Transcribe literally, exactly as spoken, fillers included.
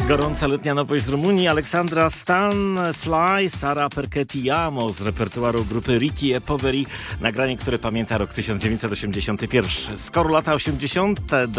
Gorąca letnia nowość z Rumunii. Alexandra Stan, Fly, Sara Perché-Ti-Amo z repertuaru grupy Ricky e Poveri. Nagranie, które pamięta rok tysiąc dziewięćset osiemdziesiąty pierwszy. Skoro lata osiemdziesiąte